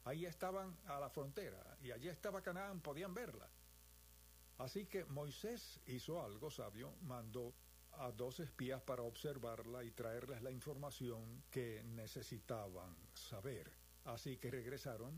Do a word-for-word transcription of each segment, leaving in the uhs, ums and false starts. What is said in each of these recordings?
Ahí estaban a la frontera, y allí estaba Canaán, podían verla. Así que Moisés hizo algo sabio, mandó a dos espías para observarla y traerles la información que necesitaban saber. Así que regresaron.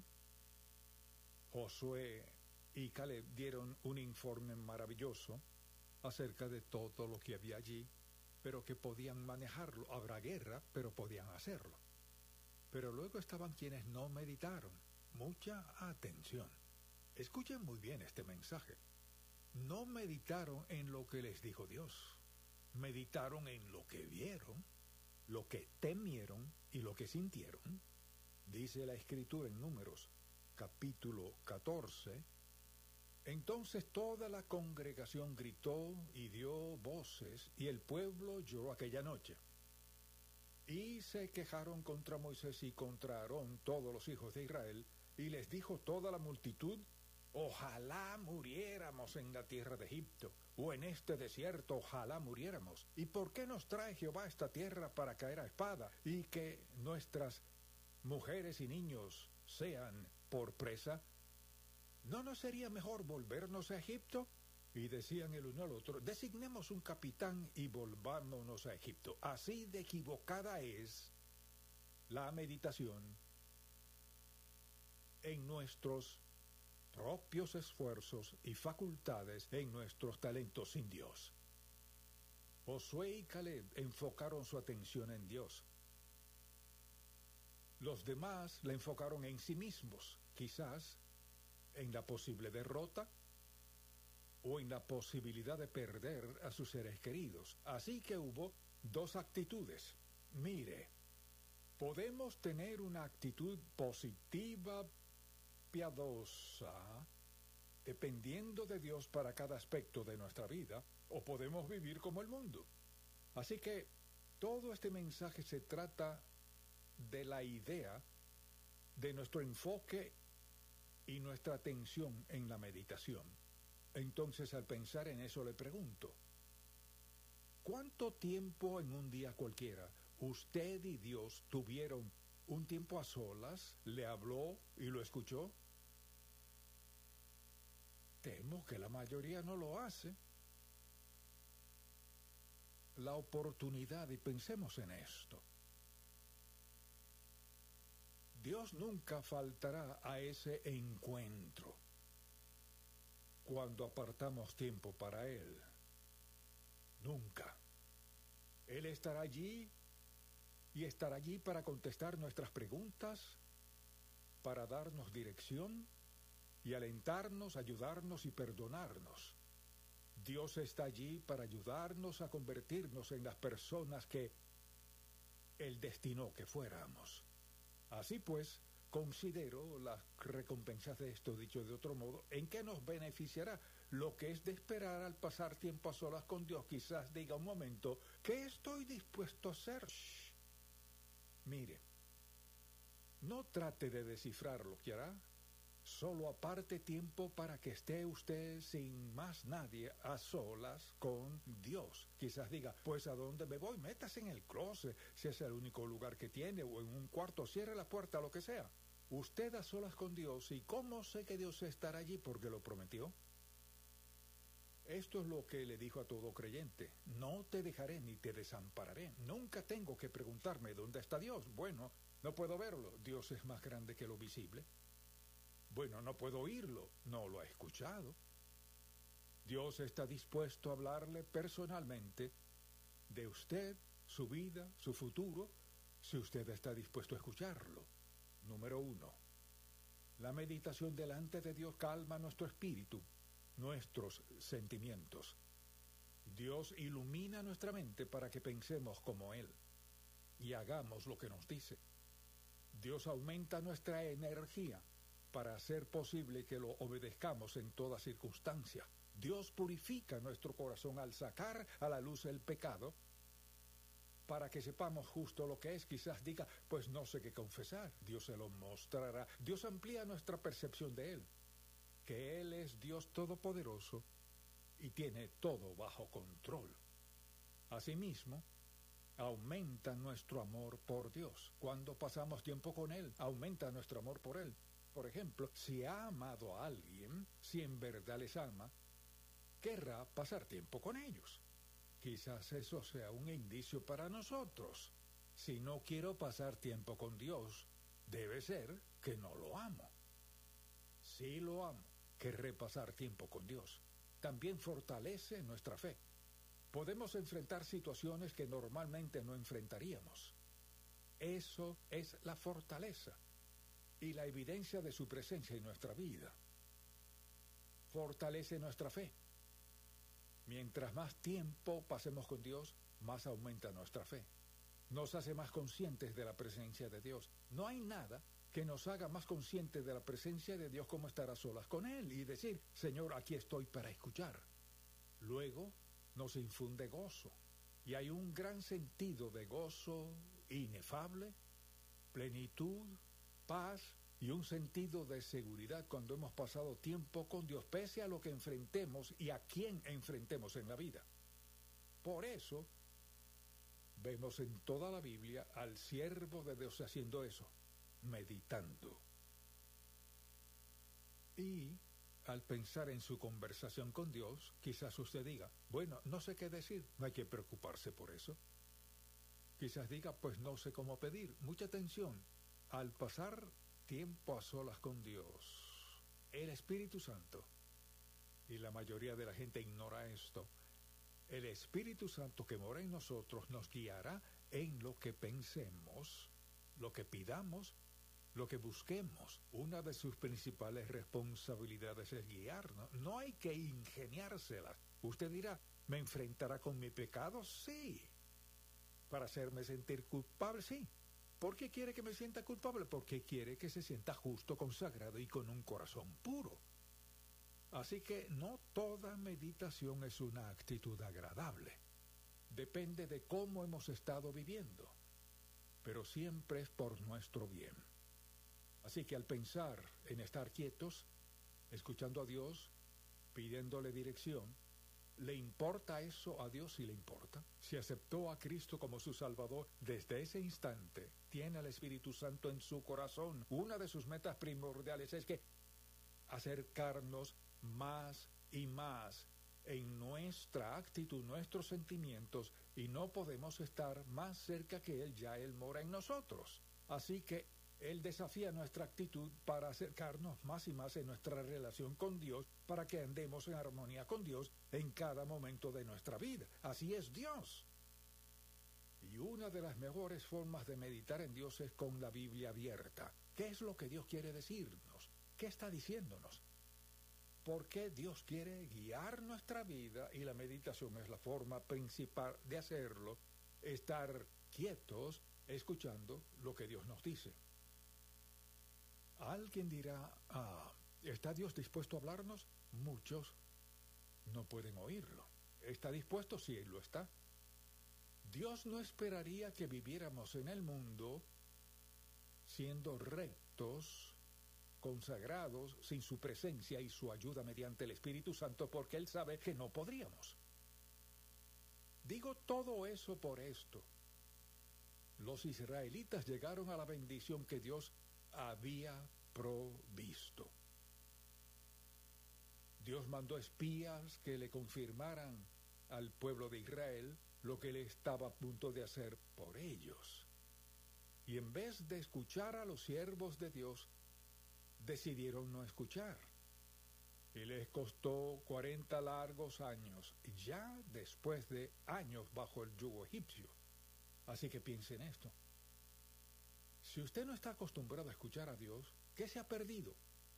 Josué y Caleb dieron un informe maravilloso acerca de todo lo que había allí, pero que podían manejarlo. Habrá guerra, pero podían hacerlo. Pero luego estaban quienes no meditaron. Mucha atención. Escuchen muy bien este mensaje. No meditaron en lo que les dijo Dios. Meditaron en lo que vieron, lo que temieron y lo que sintieron. Dice la Escritura en Números, capítulo catorce. Entonces toda la congregación gritó y dio voces, y el pueblo lloró aquella noche. Y se quejaron contra Moisés y contra Aarón todos los hijos de Israel, y les dijo toda la multitud: ojalá muriéramos en la tierra de Egipto, o en este desierto, ojalá muriéramos. ¿Y por qué nos trae Jehová a esta tierra para caer a espada, y que nuestras mujeres y niños sean por presa? ¿No nos sería mejor volvernos a Egipto? Y decían el uno al otro: designemos un capitán y volvámonos a Egipto. Así de equivocada es la meditación en nuestros propios esfuerzos y facultades, en nuestros talentos sin Dios. Josué y Caleb enfocaron su atención en Dios. Los demás la enfocaron en sí mismos, quizás en la posible derrota o en la posibilidad de perder a sus seres queridos. Así que hubo dos actitudes. Mire, podemos tener una actitud positiva, piadosa, dependiendo de Dios para cada aspecto de nuestra vida, o podemos vivir como el mundo. Así que todo este mensaje se trata de la idea de nuestro enfoque y nuestra atención en la meditación. Entonces, al pensar en eso, le pregunto: ¿cuánto tiempo en un día cualquiera usted y Dios tuvieron un tiempo a solas, le habló y lo escuchó? Temo que la mayoría no lo hace. La oportunidad, y pensemos en esto: Dios nunca faltará a ese encuentro cuando apartamos tiempo para Él. Nunca. Él estará allí, y estará allí para contestar nuestras preguntas, para darnos dirección y alentarnos, ayudarnos y perdonarnos. Dios está allí para ayudarnos a convertirnos en las personas que Él destinó que fuéramos. Así pues, considero las recompensas de esto, dicho de otro modo: ¿en qué nos beneficiará? Lo que es de esperar al pasar tiempo a solas con Dios. Quizás diga un momento: ¿qué estoy dispuesto a hacer? Shh. Mire, no trate de descifrar lo que hará. Solo aparte tiempo para que esté usted sin más nadie a solas con Dios. Quizás diga: pues ¿a dónde me voy? Métase en el closet, si es el único lugar que tiene, o en un cuarto, cierre la puerta, lo que sea. Usted a solas con Dios. ¿Y cómo sé que Dios estará allí? Porque lo prometió. Esto es lo que le dijo a todo creyente: no te dejaré ni te desampararé. Nunca tengo que preguntarme ¿dónde está Dios? Bueno, no puedo verlo. Dios es más grande que lo visible. Bueno, no puedo oírlo. No lo he escuchado. Dios está dispuesto a hablarle personalmente de usted, su vida, su futuro, si usted está dispuesto a escucharlo. Número uno. La meditación delante de Dios calma nuestro espíritu, nuestros sentimientos. Dios ilumina nuestra mente para que pensemos como Él y hagamos lo que nos dice. Dios aumenta nuestra energía para hacer posible que lo obedezcamos en toda circunstancia. Dios purifica nuestro corazón al sacar a la luz el pecado, para que sepamos justo lo que es. Quizás diga: pues no sé qué confesar. Dios se lo mostrará. Dios amplía nuestra percepción de Él, que Él es Dios todopoderoso y tiene todo bajo control. Asimismo, aumenta nuestro amor por Dios. Cuando pasamos tiempo con Él, aumenta nuestro amor por Él. Por ejemplo, si ha amado a alguien, si en verdad les ama, querrá pasar tiempo con ellos. Quizás eso sea un indicio para nosotros. Si no quiero pasar tiempo con Dios, debe ser que no lo amo. Si lo amo, querré pasar tiempo con Dios. También fortalece nuestra fe. Podemos enfrentar situaciones que normalmente no enfrentaríamos. Eso es la fortaleza y la evidencia de su presencia en nuestra vida. Fortalece nuestra fe. Mientras más tiempo pasemos con Dios, más aumenta nuestra fe. Nos hace más conscientes de la presencia de Dios. No hay nada que nos haga más conscientes de la presencia de Dios como estar a solas con Él y decir, Señor, aquí estoy para escuchar. Luego nos infunde gozo. Y hay un gran sentido de gozo inefable, plenitud, paz y un sentido de seguridad cuando hemos pasado tiempo con Dios, pese a lo que enfrentemos y a quien enfrentemos en la vida. Por eso, vemos en toda la Biblia al siervo de Dios haciendo eso, meditando. Y al pensar en su conversación con Dios, quizás usted diga, bueno, no sé qué decir, no hay que preocuparse por eso. Quizás diga, pues no sé cómo pedir. Mucha atención, al pasar tiempo a solas con Dios, el Espíritu Santo, y la mayoría de la gente ignora esto, el Espíritu Santo que mora en nosotros nos guiará en lo que pensemos, lo que pidamos, lo que busquemos. Una de sus principales responsabilidades es guiarnos. No hay que ingeniárselas. Usted dirá, ¿me enfrentará con mi pecado? Sí. ¿Para hacerme sentir culpable? Sí. ¿Por qué quiere que me sienta culpable? Porque quiere que se sienta justo, consagrado y con un corazón puro. Así que no toda meditación es una actitud agradable. Depende de cómo hemos estado viviendo, pero siempre es por nuestro bien. Así que al pensar en estar quietos, escuchando a Dios, pidiéndole dirección, ¿le importa eso a Dios? Sí le importa. Si aceptó a Cristo como su Salvador, desde ese instante tiene al Espíritu Santo en su corazón. Una de sus metas primordiales es que acercarnos más y más en nuestra actitud, nuestros sentimientos, y no podemos estar más cerca que Él, ya Él mora en nosotros. Así que Él desafía nuestra actitud para acercarnos más y más en nuestra relación con Dios, para que andemos en armonía con Dios en cada momento de nuestra vida. Así es Dios. Y una de las mejores formas de meditar en Dios es con la Biblia abierta. ¿Qué es lo que Dios quiere decirnos? ¿Qué está diciéndonos? ¿Por qué Dios quiere guiar nuestra vida? Y la meditación es la forma principal de hacerlo. Estar quietos, escuchando lo que Dios nos dice. Alguien dirá, ah, ¿está Dios dispuesto a hablarnos? Muchos no pueden oírlo. ¿Está dispuesto? Sí, Él lo está. Dios no esperaría que viviéramos en el mundo siendo rectos, consagrados, sin su presencia y su ayuda mediante el Espíritu Santo, porque Él sabe que no podríamos. Digo todo eso por esto. Los israelitas llegaron a la bendición que Dios había provisto. Dios mandó espías que le confirmaran al pueblo de Israel lo que Él estaba a punto de hacer por ellos. Y en vez de escuchar a los siervos de Dios, decidieron no escuchar. Y les costó cuarenta largos años, ya después de años bajo el yugo egipcio. Así que piensen en esto. Si usted no está acostumbrado a escuchar a Dios, ¿qué se ha perdido?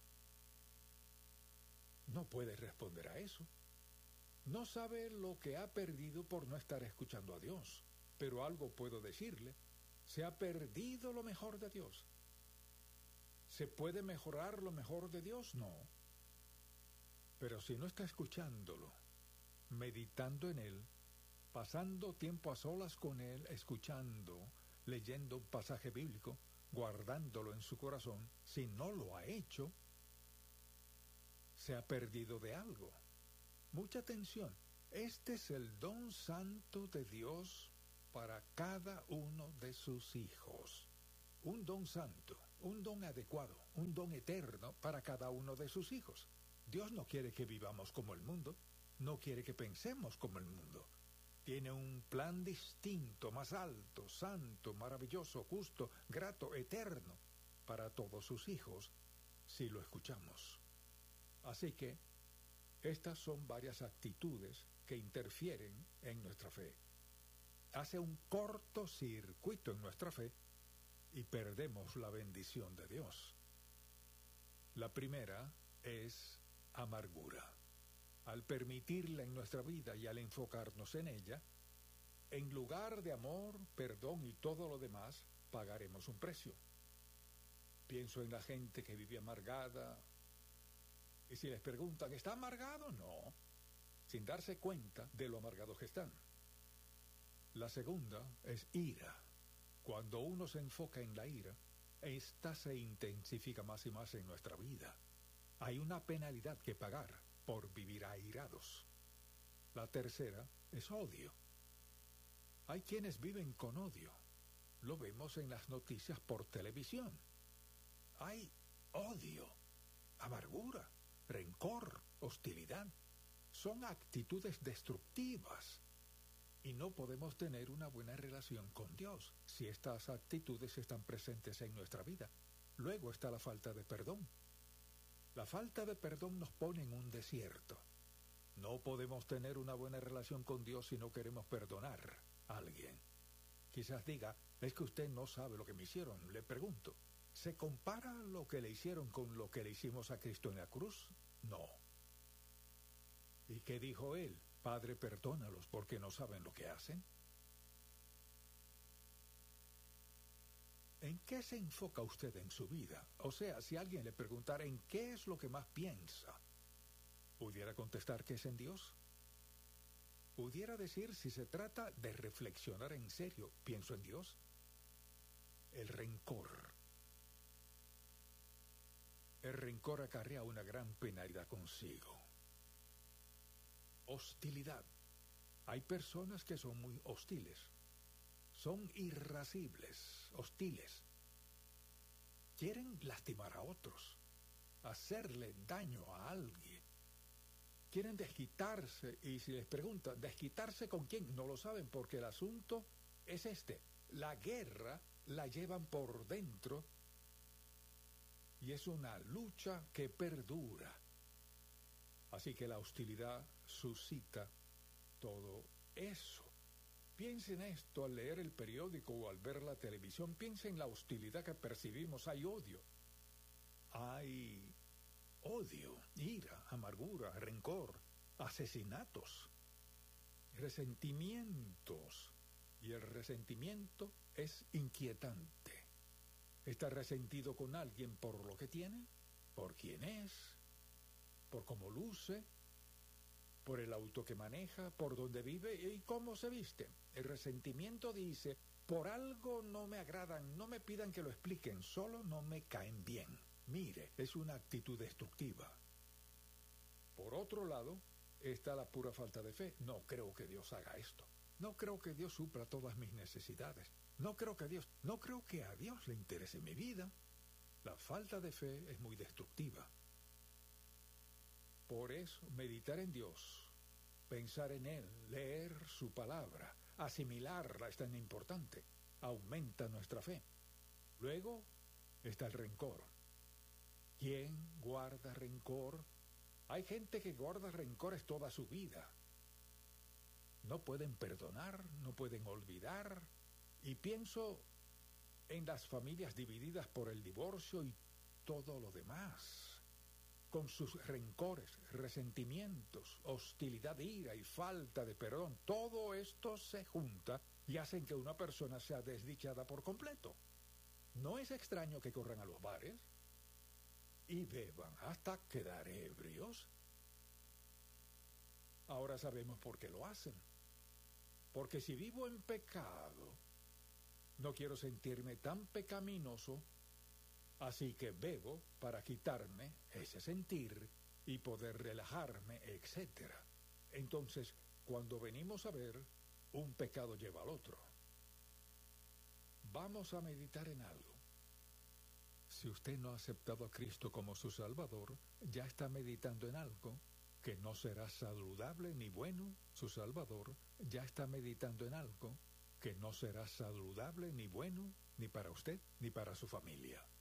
No puede responder a eso. No sabe lo que ha perdido por no estar escuchando a Dios. Pero algo puedo decirle. Se ha perdido lo mejor de Dios. ¿Se puede mejorar lo mejor de Dios? No. Pero si no está escuchándolo, meditando en Él, pasando tiempo a solas con Él, escuchando, leyendo un pasaje bíblico, guardándolo en su corazón, si no lo ha hecho, se ha perdido de algo. Mucha atención. Este es el don santo de Dios para cada uno de sus hijos. Un don santo, un don adecuado, un don eterno para cada uno de sus hijos. Dios no quiere que vivamos como el mundo, no quiere que pensemos como el mundo. Tiene un plan distinto, más alto, santo, maravilloso, justo, grato, eterno para todos sus hijos, si lo escuchamos. Así que, estas son varias actitudes que interfieren en nuestra fe. Hace un cortocircuito en nuestra fe y perdemos la bendición de Dios. La primera es amargura. Al permitirla en nuestra vida y al enfocarnos en ella, en lugar de amor, perdón y todo lo demás, pagaremos un precio. Pienso en la gente que vive amargada, y si les preguntan, ¿está amargado? No, sin darse cuenta de lo amargados que están. La segunda es ira. Cuando uno se enfoca en la ira, esta se intensifica más y más en nuestra vida. Hay una penalidad que pagar por vivir airados. La tercera es odio. Hay quienes viven con odio. Lo vemos en las noticias por televisión. Hay odio, amargura, rencor, hostilidad. Son actitudes destructivas. Y no podemos tener una buena relación con Dios si estas actitudes están presentes en nuestra vida. Luego está la falta de perdón. La falta de perdón nos pone en un desierto. No podemos tener una buena relación con Dios si no queremos perdonar a alguien. Quizás diga, es que usted no sabe lo que me hicieron. Le pregunto, ¿se compara lo que le hicieron con lo que le hicimos a Cristo en la cruz? No. ¿Y qué dijo él? Padre, perdónalos porque no saben lo que hacen. ¿En qué se enfoca usted en su vida? O sea, si alguien le preguntara en qué es lo que más piensa, ¿pudiera contestar que es en Dios? ¿Pudiera decir si se trata de reflexionar en serio, pienso en Dios? El rencor. El rencor acarrea una gran penalidad consigo. Hostilidad. Hay personas que son muy hostiles. Son irascibles, hostiles. Quieren lastimar a otros, hacerle daño a alguien. Quieren desquitarse, y si les preguntan, ¿desquitarse con quién? No lo saben, porque el asunto es este. La guerra la llevan por dentro y es una lucha que perdura. Así que la hostilidad suscita todo eso. Piensa en esto al leer el periódico o al ver la televisión. Piensa en la hostilidad que percibimos. Hay odio. Hay odio, ira, amargura, rencor, asesinatos, resentimientos. Y el resentimiento es inquietante. ¿Está resentido con alguien por lo que tiene? ¿Por quién es? ¿Por cómo luce? ¿Por el auto que maneja? ¿Por dónde vive? ¿Y cómo se viste? El resentimiento dice, por algo no me agradan, no me pidan que lo expliquen, solo no me caen bien. Mire, es una actitud destructiva. Por otro lado, está la pura falta de fe. No creo que Dios haga esto. No creo que Dios supla todas mis necesidades. No creo que Dios, no creo que a Dios le interese mi vida. La falta de fe es muy destructiva. Por eso, meditar en Dios, pensar en Él, leer su palabra, asimilarla es tan importante. Aumenta nuestra fe. Luego está el rencor. ¿Quién guarda rencor? Hay gente que guarda rencores toda su vida. No pueden perdonar, no pueden olvidar. Y pienso en las familias divididas por el divorcio y todo lo demás. Con sus rencores, resentimientos, hostilidad, ira y falta de perdón. Todo esto se junta y hacen que una persona sea desdichada por completo. No es extraño que corran a los bares y beban hasta quedar ebrios. Ahora sabemos por qué lo hacen. Porque si vivo en pecado, no quiero sentirme tan pecaminoso, así que bebo para quitarme ese sentir y poder relajarme, etcétera. Entonces, cuando venimos a ver, un pecado lleva al otro. Vamos a meditar en algo. Si usted no ha aceptado a Cristo como su Salvador, ya está meditando en algo que no será saludable ni bueno. Su Salvador ya está meditando en algo que no será saludable ni bueno ni para usted ni para su familia.